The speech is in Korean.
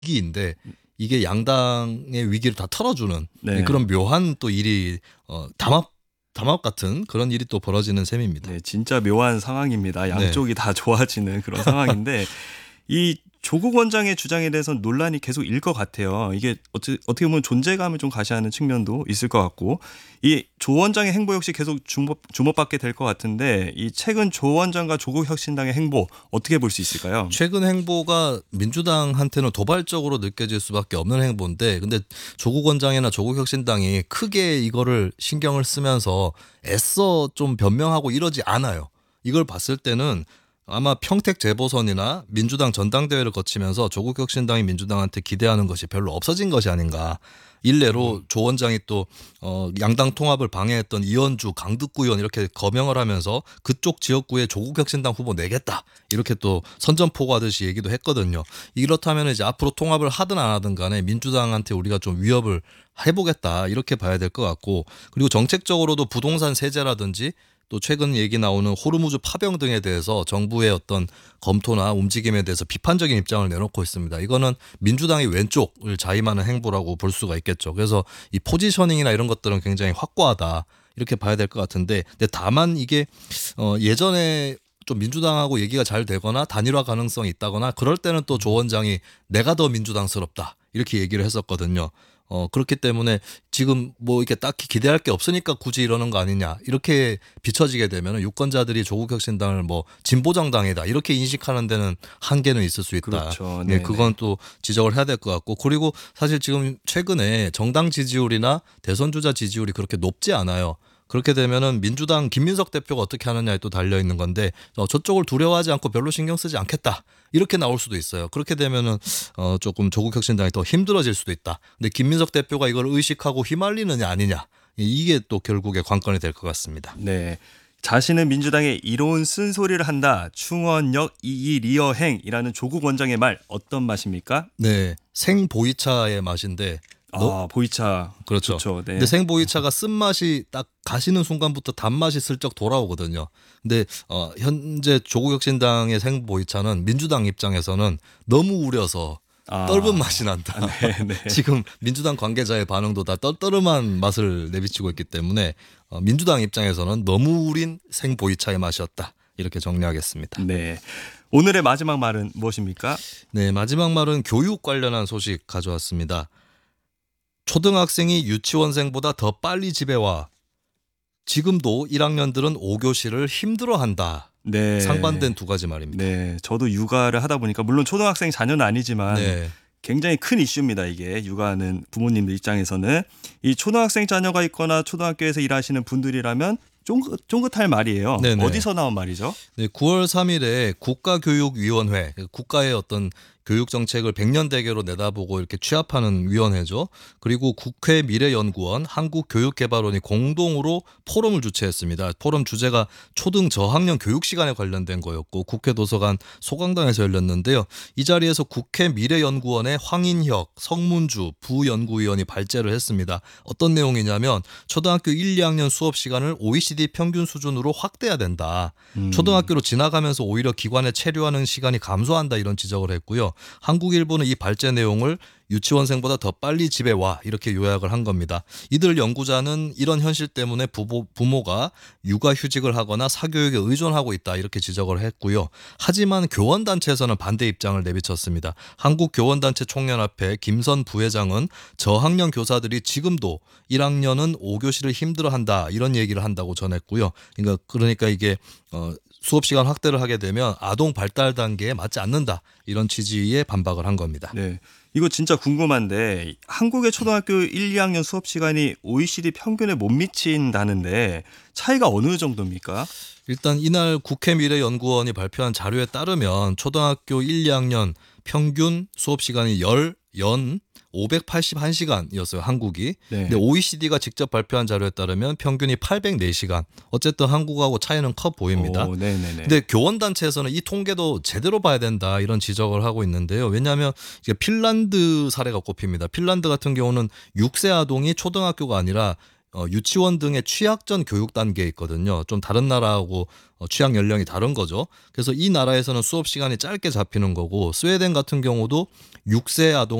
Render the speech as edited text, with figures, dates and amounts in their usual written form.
위기인데 이게 양당의 위기를 다 털어주는 네. 그런 묘한 또 일이 담합 같은 그런 일이 또 벌어지는 셈입니다. 네, 진짜 묘한 상황입니다. 네. 양쪽이 다 좋아지는 그런 상황인데 이 조국 원장의 주장에 대해서는 논란이 계속 일 것 같아요. 이게 어떻게 보면 존재감을 좀 가시하는 측면도 있을 것 같고 이 조 원장의 행보 역시 계속 주목받게 될 것 같은데 이 최근 조 원장과 조국 혁신당의 행보 어떻게 볼 수 있을까요? 최근 행보가 민주당한테는 도발적으로 느껴질 수밖에 없는 행보인데 근데 조국 원장이나 조국 혁신당이 크게 이거를 신경을 쓰면서 애써 좀 변명하고 이러지 않아요. 이걸 봤을 때는 아마 평택 재보선이나 민주당 전당대회를 거치면서 조국 혁신당이 민주당한테 기대하는 것이 별로 없어진 것이 아닌가. 일례로 조 원장이 또 양당 통합을 방해했던 이현주, 강득구 의원 이렇게 거명을 하면서 그쪽 지역구에 조국 혁신당 후보 내겠다 이렇게 또 선전포고하듯이 얘기도 했거든요. 이렇다면 이제 앞으로 통합을 하든 안 하든 간에 민주당한테 우리가 좀 위협을 해보겠다 이렇게 봐야 될 것 같고 그리고 정책적으로도 부동산 세제라든지 또 최근 얘기 나오는 호르무즈 파병 등에 대해서 정부의 어떤 검토나 움직임에 대해서 비판적인 입장을 내놓고 있습니다. 이거는 민주당의 왼쪽을 자임하는 행보라고 볼 수가 있겠죠. 그래서 이 포지셔닝이나 이런 것들은 굉장히 확고하다 이렇게 봐야 될 것 같은데 근데 다만 이게 예전에 좀 민주당하고 얘기가 잘 되거나 단일화 가능성이 있다거나 그럴 때는 또 조 원장이 내가 더 민주당스럽다 이렇게 얘기를 했었거든요. 그렇기 때문에 지금 뭐 이렇게 딱히 기대할 게 없으니까 굳이 이러는 거 아니냐 이렇게 비춰지게 되면 유권자들이 조국 혁신당을 뭐 진보정당이다 이렇게 인식하는 데는 한계는 있을 수 있다. 그렇죠. 네, 그건 또 지적을 해야 될 것 같고 그리고 사실 지금 최근에 정당 지지율이나 대선 주자 지지율이 그렇게 높지 않아요. 그렇게 되면은 민주당 김민석 대표가 어떻게 하느냐에 또 달려 있는 건데 저쪽을 두려워하지 않고 별로 신경 쓰지 않겠다 이렇게 나올 수도 있어요. 그렇게 되면은 조금 조국 혁신당이 더 힘들어질 수도 있다. 근데 김민석 대표가 이걸 의식하고 휘말리느냐 아니냐 이게 또 결국에 관건이 될 것 같습니다. 네. 자신은 민주당의 이로운 쓴소리를 한다. 충원역 이이리어행이라는 조국 원장의 말 어떤 맛입니까? 네, 생보이차의 맛인데 보이차. 그렇죠. 좋죠. 네. 근데 생보이차가 쓴맛이 딱 가시는 순간부터 단맛이 슬쩍 돌아오거든요. 근데 현재 조국혁신당의 생보이차는 민주당 입장에서는 너무 우려서 떫은 맛이 난다. 네, 네. 지금 민주당 관계자의 반응도 다 떨떠름한 맛을 내비치고 있기 때문에 민주당 입장에서는 너무 우린 생보이차의 맛이었다. 이렇게 정리하겠습니다. 네. 오늘의 마지막 말은 무엇입니까? 네, 마지막 말은 교육 관련한 소식 가져왔습니다. 초등학생이 유치원생보다 더 빨리 집에 와. 지금도 1학년들은 5교시를 힘들어한다. 네. 상반된 두 가지 말입니다. 네. 저도 육아를 하다 보니까 물론 초등학생 자녀는 아니지만 네. 굉장히 큰 이슈입니다. 이게 육아하는 부모님들 입장에서는 이 초등학생 자녀가 있거나 초등학교에서 일하시는 분들이라면 쫑긋할 말이에요. 네네. 어디서 나온 말이죠? 네, 9월 3일에 국가교육위원회, 국가의 어떤 교육정책을 100년 대계로 내다보고 이렇게 취합하는 위원회죠. 그리고 국회 미래연구원, 한국교육개발원이 공동으로 포럼을 주최했습니다. 포럼 주제가 초등 저학년 교육 시간에 관련된 거였고 국회 도서관 소강당에서 열렸는데요. 이 자리에서 국회 미래연구원의 황인혁, 성문주 부연구위원이 발제를 했습니다. 어떤 내용이냐면 초등학교 1, 2학년 수업 시간을 OECD 평균 수준으로 확대해야 된다. 초등학교로 지나가면서 오히려 기관에 체류하는 시간이 감소한다 이런 지적을 했고요. 한국일보는 이 발제 내용을 유치원생보다 더 빨리 집에 와 이렇게 요약을 한 겁니다. 이들 연구자는 이런 현실 때문에 부모가 육아휴직을 하거나 사교육에 의존하고 있다 이렇게 지적을 했고요. 하지만 교원단체에서는 반대 입장을 내비쳤습니다. 한국교원단체 총연합회 김선 부회장은 저학년 교사들이 지금도 1학년은 5교시를 힘들어한다 이런 얘기를 한다고 전했고요. 그러니까 이게 수업 시간 확대를 하게 되면 아동 발달 단계에 맞지 않는다 이런 취지의 반박을 한 겁니다. 네. 이거 진짜 궁금한데 한국의 초등학교 1, 2학년 수업 시간이 OECD 평균에 못 미친다는데 차이가 어느 정도입니까? 일단 이날 국회 미래연구원이 발표한 자료에 따르면 초등학교 1, 2학년 평균 수업 시간이 연 581시간이었어요. 한국이. 네. 근데 OECD가 직접 발표한 자료에 따르면 평균이 804시간. 어쨌든 한국하고 차이는 커 보입니다. 네네네. 근데 교원단체에서는 이 통계도 제대로 봐야 된다 이런 지적을 하고 있는데요. 왜냐하면 이게 핀란드 사례가 꼽힙니다. 핀란드 같은 경우는 6세 아동이 초등학교가 아니라 유치원 등의 취약전 교육 단계에 있거든요. 좀 다른 나라하고 취약 연령이 다른 거죠. 그래서 이 나라에서는 수업 시간이 짧게 잡히는 거고 스웨덴 같은 경우도 6세 아동